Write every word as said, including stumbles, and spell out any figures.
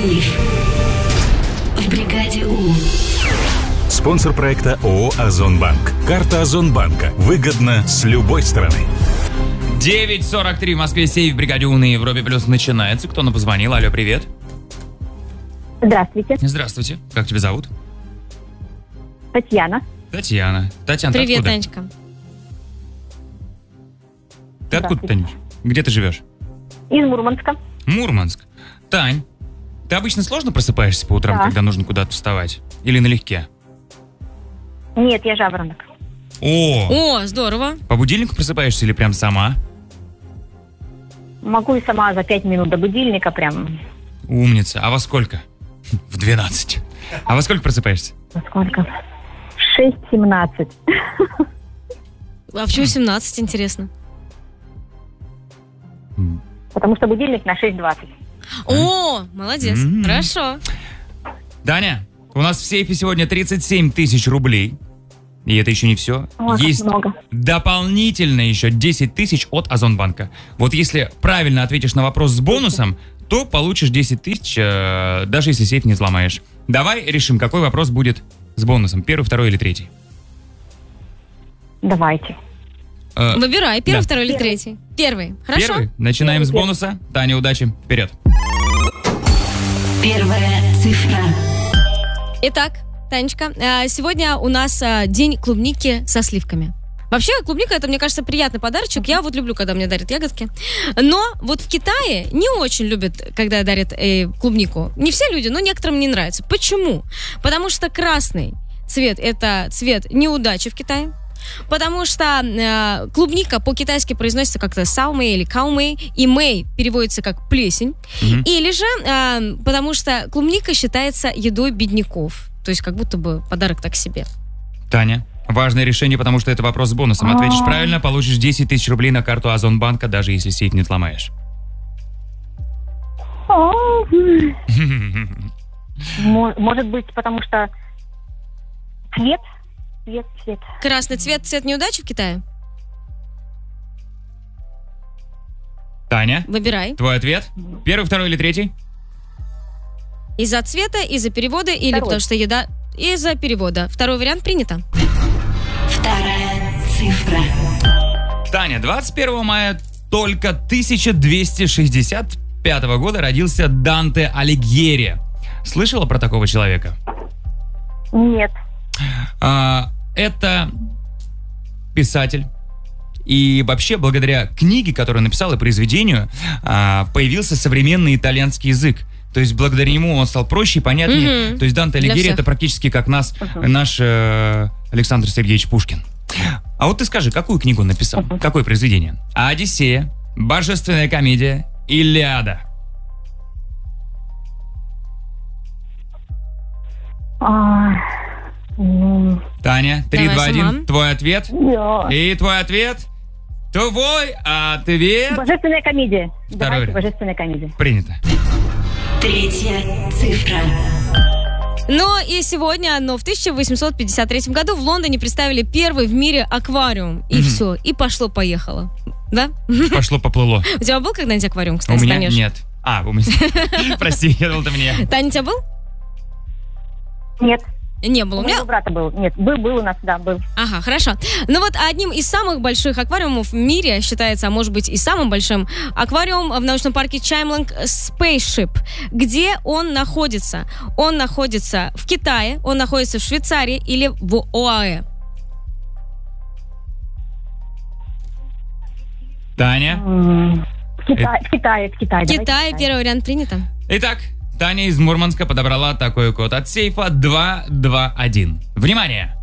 Сейф в бригаде У. Спонсор проекта ООО «Озонбанк». Карта Озонбанка. Выгодно с любой стороны. девять сорок три в Москве, сейф в бригаде У на Европе Плюс начинается. Кто нам позвонил? Алло, привет. Здравствуйте. Здравствуйте. Как тебя зовут? Татьяна. Татьяна. Татьяна, ты Привет, откуда? Танечка. Ты откуда, Танюш? Где ты живешь? Из Мурманска. Мурманск. Тань, ты обычно сложно просыпаешься по утрам, Да. когда нужно куда-то вставать? Или налегке? Нет, я жаворонок. О, О, здорово. по будильнику просыпаешься или прям сама? Могу и сама за пять минут до будильника прям. Умница. А во сколько? В двенадцать. А во сколько просыпаешься? Во сколько? шесть семнадцать. А почему семнадцать, интересно? Потому что будильник на шесть двадцать. О, молодец. М. Хорошо. Таня, у нас в сейфе сегодня тридцать семь тысяч рублей. И это еще не все. О, как Есть много. дополнительно еще десять тысяч от Озонбанка. Вот если правильно ответишь на вопрос с бонусом, то получишь десять тысяч, э, даже если сейф не взломаешь. Давай решим, какой вопрос будет с бонусом. Первый, второй или третий? Давайте. Э, Выбирай, первый, да. второй или Первый. третий? Первый. Хорошо? Первый? Начинаем с Первый. бонуса. Таня, удачи. Вперед. Первая цифра. Итак, Танечка, а, сегодня у нас а, день клубники со сливками. Вообще, клубника, это, мне кажется, приятный подарочек. Я вот люблю, когда мне дарят ягодки. Но вот в Китае не очень любят, когда дарят э, клубнику. Не все люди, но некоторым не нравится. Почему? Потому что красный цвет – это цвет неудачи в Китае. Потому что э, клубника по-китайски произносится как-то саумэй или каумэй, и мэй переводится как плесень. Мгм. Или же э, потому что клубника считается едой бедняков. То есть как будто бы подарок так себе. Таня, важное решение, потому что это вопрос с бонусом. Ответишь А. правильно, получишь десять тысяч рублей на карту Озонбанка, даже если сейф не сломаешь. О, мо- Может быть, потому что цвет, цвет, цвет. Красный цвет – цвет неудачи в Китае? Таня, Выбирай. твой ответ? Первый, второй или третий? Из-за цвета, из-за перевода или Второй. потому что еда из-за перевода. Второй вариант принято. Вторая цифра. Таня, двадцать первого мая только тысяча двести шестьдесят пятого года родился Данте Алигьери. Слышала про такого человека? Нет. А, это писатель. И вообще, благодаря книге, которую он написал, и произведению, а, появился современный итальянский язык. То есть, благодаря нему он стал проще и понятнее. Мгм. То есть, Данте Для Алигьери всех. это практически как нас, наш э, Александр Сергеевич Пушкин. А вот ты скажи, какую книгу он написал? Какое произведение? Одиссея, Божественная комедия, Илиада. А, ну, Таня, три, Давай два, сама. один. Твой ответ? да. И твой ответ? Твой ответ? Божественная комедия. Второй Давайте вариант. божественная комедия. Принято. Третья цифра. Но и сегодня, но в тысяча восемьсот пятьдесят третьем году в Лондоне представили первый в мире аквариум. И Мгм. все, и пошло-поехало. Да? Пошло-поплыло. У тебя был когда-нибудь аквариум, У кстати, меня Танюш? нет. А, у меня. Прости, я думал, ты мне. Таня, у тебя был? Нет. Не было. У У меня моего брата был. Нет, был, был у нас, да, был. Ага, хорошо. Ну вот одним из самых больших аквариумов в мире считается, а может быть и самым большим, аквариум в научном парке Чаймлинг Spaceship. Где он находится? Он находится в Китае, он находится в Швейцарии или в ОАЭ? Таня. М, В Китае, в Китае, в Китае. В давайте Китае Китай. первый вариант принято. Итак, Таня из Мурманска подобрала такой код от сейфа два два один. Внимание!